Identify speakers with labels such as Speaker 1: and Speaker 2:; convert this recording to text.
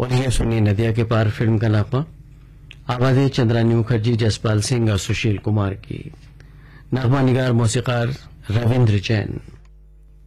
Speaker 1: और ये सुनिए नदिया के पार फिल्म का नापा। आवाज़ें चंद्रानी मुखर्जी, जसपाल सिंह और सुशील कुमार की। नगमा निगार मौसीकार रविंद्र जैन।